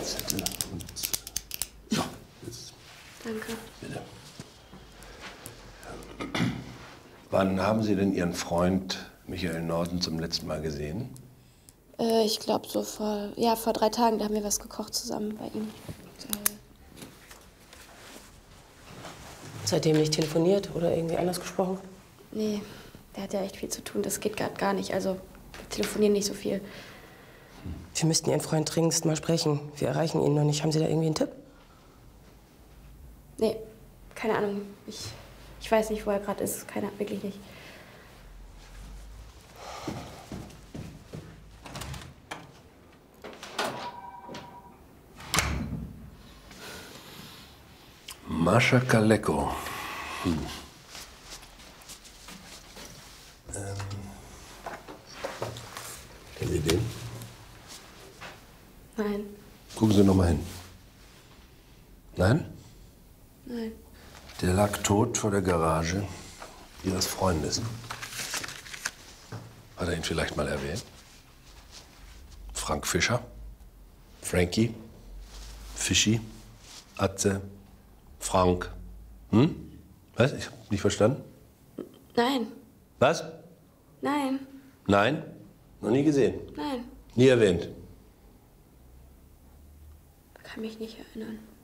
Zettel und... So, jetzt. Danke. Bitte. Wann haben Sie denn Ihren Freund Michael Norden zum letzten Mal gesehen? Ich glaube so vor 3 Tagen, da haben wir was gekocht zusammen bei ihm. Seitdem nicht telefoniert oder irgendwie anders gesprochen? Nee, der hat ja echt viel zu tun, das geht gerade gar nicht. Also, wir telefonieren nicht so viel. Wir müssten Ihren Freund dringendst mal sprechen. Wir erreichen ihn noch nicht. Haben Sie da irgendwie einen Tipp? Nee, keine Ahnung. Ich weiß nicht, wo er gerade ist. Wirklich nicht. Mascha Kaleko. Kennen Sie den? Nein. Gucken Sie noch mal hin. Nein? Nein. Der lag tot vor der Garage Ihres Freundes. Hat er ihn vielleicht mal erwähnt? Frank Fischer? Frankie? Fischi? Atze? Frank? Hm? Was? Ich hab nicht verstanden? Nein. Was? Nein. Nein? Noch nie gesehen? Nein. Nie erwähnt? Kann mich nicht erinnern.